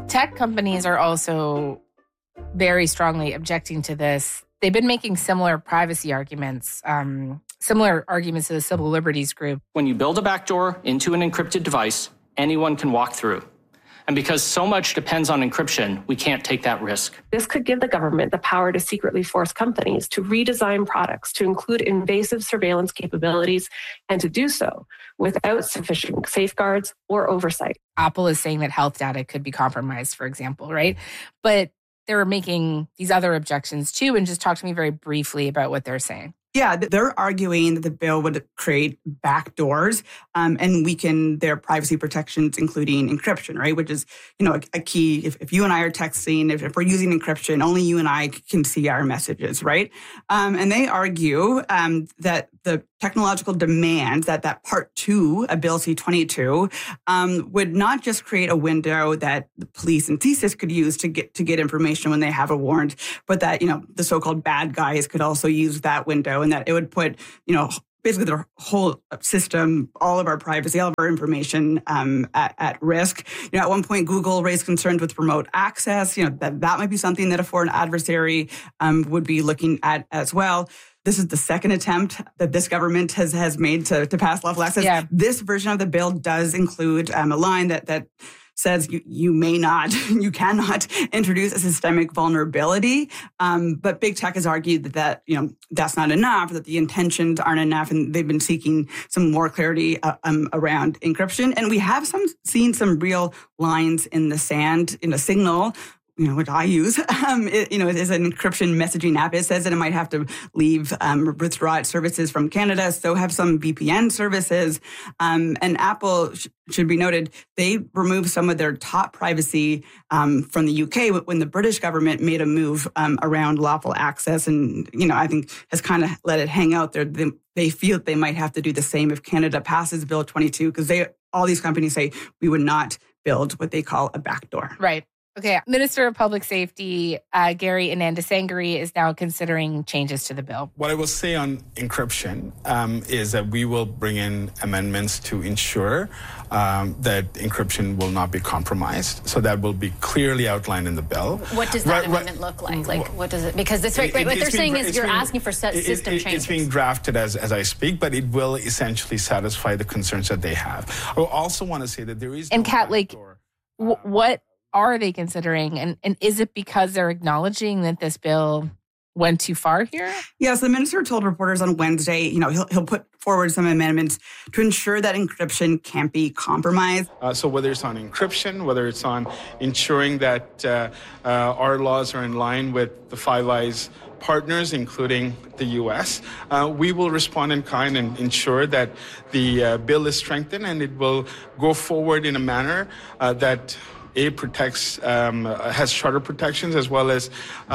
Tech companies are also very strongly objecting to this. They've been making similar privacy arguments, similar arguments to the Civil Liberties Group. When you build a backdoor into an encrypted device, anyone can walk through. And because so much depends on encryption, we can't take that risk. This could give the government the power to secretly force companies to redesign products to include invasive surveillance capabilities and to do so without sufficient safeguards or oversight. Apple is saying that health data could be compromised, for example, right? But they're making these other objections too. And just talk to me very briefly about what they're saying. Yeah, they're arguing that the bill would create backdoors and weaken their privacy protections, including encryption, right? Which is, a key. If you and I are texting, if we're using encryption, only you and I can see our messages, right? And they argue that the technological demands that Part 2 of Bill C-22 would not just create a window that the police and CSIS could use to get information when they have a warrant, but that, the so-called bad guys could also use that window, and that it would put, basically the whole system, all of our privacy, all of our information at risk. At one point, Google raised concerns with remote access, that might be something that a foreign adversary would be looking at as well. This is the second attempt that this government has made to pass lawful access. Yeah. This version of the bill does include a line that says you cannot introduce a systemic vulnerability. But big tech has argued that that's not enough, that the intentions aren't enough, and they've been seeking some more clarity around encryption. And we have seen some real lines in the sand in a Signal, which I use, it is an encryption messaging app. It says that it might have to withdraw its services from Canada. So have some VPN services. And Apple, should be noted, they removed some of their top privacy from the UK when the British government made a move around lawful access. And, I think has kind of let it hang out there. They feel that they might have to do the same if Canada passes Bill 22, because all these companies say we would not build what they call a backdoor. Right. Okay, Minister of Public Safety, Gary Anandasangari, is now considering changes to the bill. What I will say on encryption is that we will bring in amendments to ensure that encryption will not be compromised. So that will be clearly outlined in the bill. What does that amendment look like? What does it? Because what they're saying is you're asking for system changes. It's being drafted as I speak, but it will essentially satisfy the concerns that they have. I also want to say that there is. And Kat, what are they considering? And is it because they're acknowledging that this bill went too far here? Yes, the minister told reporters on Wednesday, he'll put forward some amendments to ensure that encryption can't be compromised. So whether it's on encryption, whether it's on ensuring that our laws are in line with the Five Eyes partners, including the U.S., we will respond in kind and ensure that the bill is strengthened and it will go forward in a manner that protects, has charter protections, as well as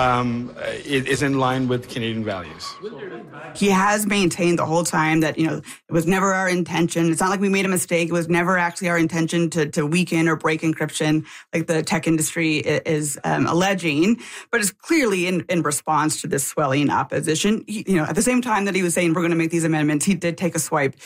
it is in line with Canadian values. He has maintained the whole time that, it was never our intention. It's not like we made a mistake. It was never actually our intention to weaken or break encryption like the tech industry is alleging. But it's clearly in response to this swelling opposition. At the same time that he was saying we're going to make these amendments, he did take a swipe,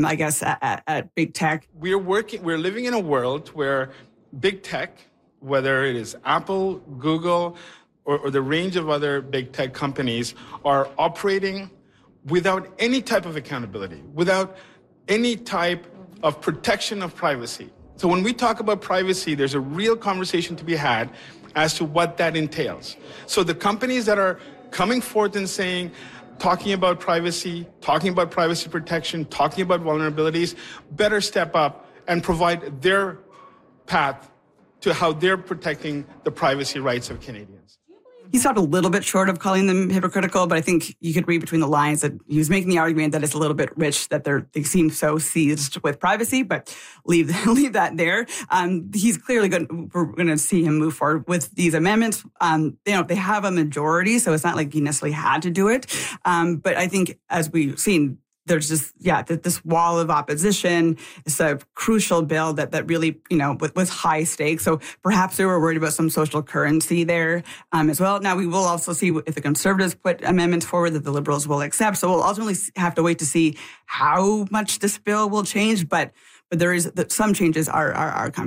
at big tech. We're living in a world where big tech, whether it is Apple, Google, or the range of other big tech companies, are operating without any type of accountability, without any type of protection of privacy. So when we talk about privacy, there's a real conversation to be had as to what that entails. So the companies that are coming forth and talking about privacy protection, talking about vulnerabilities, better step up and provide their path to how they're protecting the privacy rights of Canadians. He stopped a little bit short of calling them hypocritical, but I think you could read between the lines that he was making the argument that it's a little bit rich that they seem so seized with privacy, but leave that there. He's clearly we're going to see him move forward with these amendments. They have a majority, so it's not like he necessarily had to do it. But I think as we've seen, there's just, this wall of opposition. It's a crucial bill that really, with high stakes. So perhaps they were worried about some social currency there as well. Now, we will also see if the Conservatives put amendments forward that the Liberals will accept. So we'll ultimately have to wait to see how much this bill will change. But there is some changes are coming.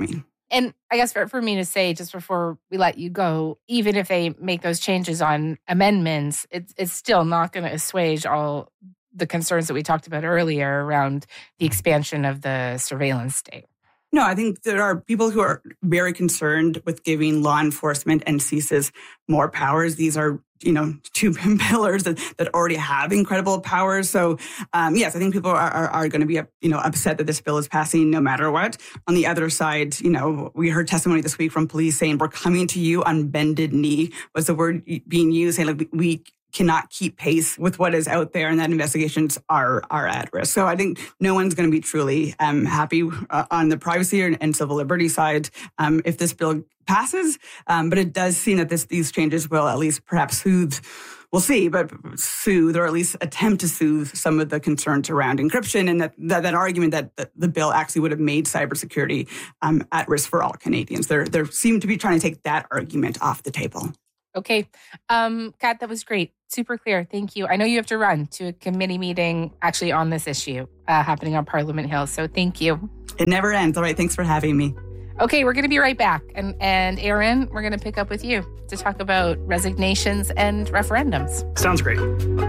And I guess for me to say, just before we let you go, even if they make those changes on amendments, it's still not going to assuage all the concerns that we talked about earlier around the expansion of the surveillance state. No, I think there are people who are very concerned with giving law enforcement and CSIS more powers. These are, two pillars that already have incredible powers. So, yes, I think people are going to be, upset that this bill is passing no matter what. On the other side, we heard testimony this week from police saying, we're coming to you on bended knee was the word being used, saying like we cannot keep pace with what is out there and that investigations are at risk. So I think no one's going to be truly happy on the privacy and civil liberty side if this bill passes. But it does seem that these changes will at least perhaps soothe, we'll see, but soothe or at least attempt to soothe some of the concerns around encryption and that argument that the bill actually would have made cybersecurity at risk for all Canadians. They seem to be trying to take that argument off the table. Okay. Kat, that was great. Super clear. Thank you. I know you have to run to a committee meeting actually on this issue happening on Parliament Hill. So thank you. It never ends. All right. Thanks for having me. Okay. We're going to be right back. And Aaron, we're going to pick up with you to talk about resignations and referendums. Sounds great.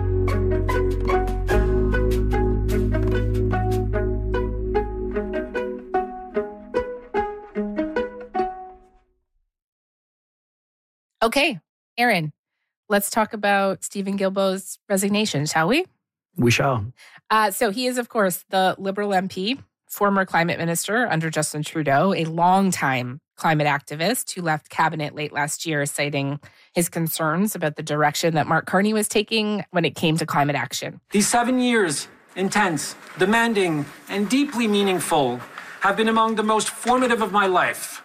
Okay. Aaron, let's talk about Stephen Guilbeault's resignation, shall we? We shall. So he is, of course, the Liberal MP, former climate minister under Justin Trudeau, a longtime climate activist who left cabinet late last year, citing his concerns about the direction that Mark Carney was taking when it came to climate action. These 7 years, intense, demanding, and deeply meaningful, have been among the most formative of my life.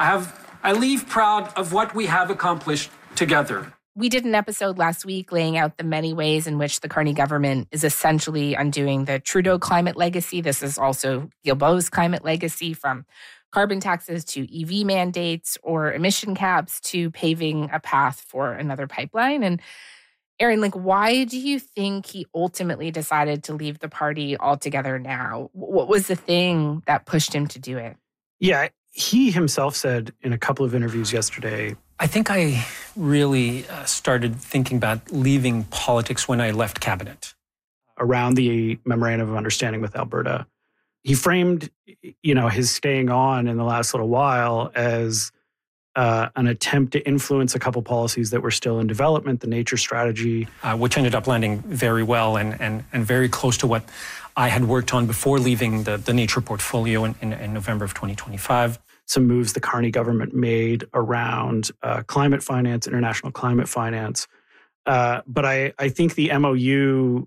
I leave proud of what we have accomplished together. We did an episode last week laying out the many ways in which the Carney government is essentially undoing the Trudeau climate legacy. This is also Guilbeault's climate legacy, from carbon taxes to EV mandates or emission caps to paving a path for another pipeline. And Aaron, why do you think he ultimately decided to leave the party altogether now? What was the thing that pushed him to do it? Yeah, he himself said in a couple of interviews yesterday, I think I really started thinking about leaving politics when I left cabinet. Around the Memorandum of Understanding with Alberta, he framed, his staying on in the last little while as an attempt to influence a couple policies that were still in development, the nature strategy. Which ended up landing very well and very close to what I had worked on before leaving the nature portfolio in November of 2025. Some moves the Carney government made around climate finance, international climate finance. But I think the MOU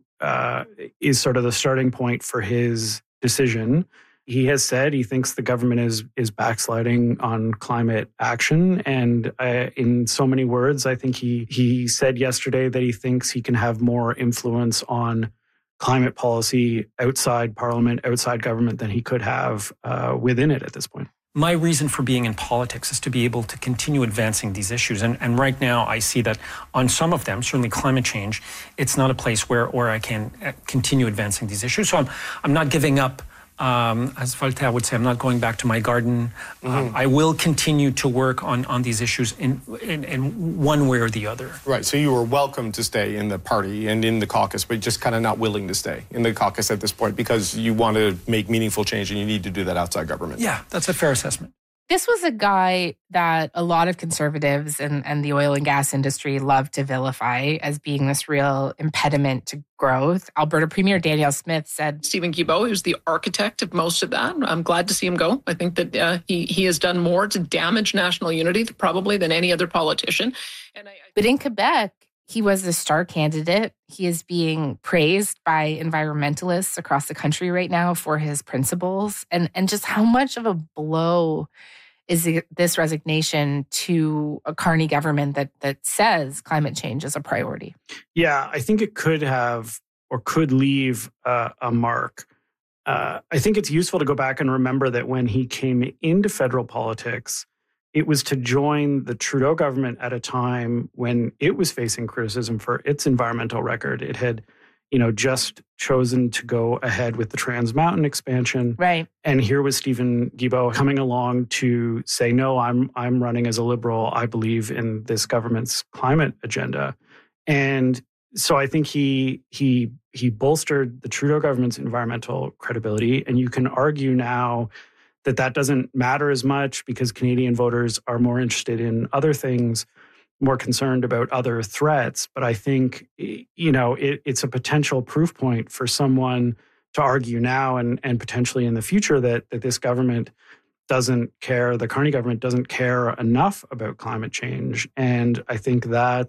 is sort of the starting point for his decision. He has said he thinks the government is backsliding on climate action. And in so many words, I think he said yesterday that he thinks he can have more influence on climate policy outside Parliament, outside government than he could have within it at this point. My reason for being in politics is to be able to continue advancing these issues. And right now I see that on some of them, certainly climate change, it's not a place where I can continue advancing these issues. So I'm not giving up. As Voltaire would say, I'm not going back to my garden. I will continue to work on these issues in one way or the other. Right, so you were welcome to stay in the party and in the caucus, but just kind of not willing to stay in the caucus at this point because you want to make meaningful change and you need to do that outside government. Yeah, that's a fair assessment. This was a guy that a lot of conservatives and the oil and gas industry love to vilify as being this real impediment to growth. Alberta Premier Danielle Smith said, Stephen Guilbeault is the architect of most of that. I'm glad to see him go. I think that he has done more to damage national unity probably than any other politician. But in Quebec, he was the star candidate. He is being praised by environmentalists across the country right now for his principles. And just how much of a blow is this resignation to a Carney government that says climate change is a priority? Yeah, I think it could have or could leave a mark. I think it's useful to go back and remember that when he came into federal politics, it was to join the Trudeau government at a time when it was facing criticism for its environmental record. It had just chosen to go ahead with the Trans Mountain expansion. Right. And here was Steven Guilbeault coming along to say, no, I'm running as a Liberal. I believe in this government's climate agenda. And so I think he bolstered the Trudeau government's environmental credibility. And you can argue now that doesn't matter as much because Canadian voters are more interested in other things, more concerned about other threats. But I think, it's a potential proof point for someone to argue now and potentially in the future that this government doesn't care, the Carney government doesn't care enough about climate change. And I think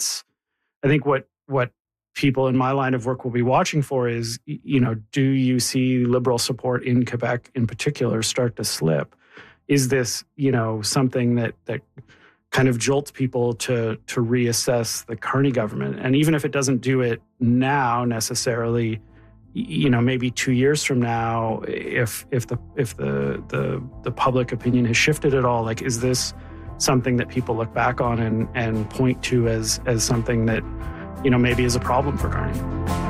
what people in my line of work will be watching for is, do you see Liberal support in Quebec in particular start to slip? Is this, something that kind of jolts people to reassess the Carney government? And even if it doesn't do it now necessarily, maybe 2 years from now, if the public opinion has shifted at all, is this something that people look back on and point to as something that maybe is a problem for Carney?